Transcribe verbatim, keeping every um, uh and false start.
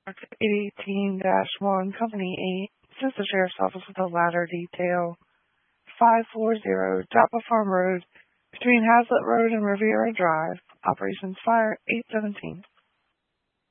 eighteen dash one, Company eight, Assistant Sheriff's Office with the Ladder Detail, five forty Joppa Farm Road, between Hazlitt Road and Riviera Drive. Operations Fire, eight seventeen.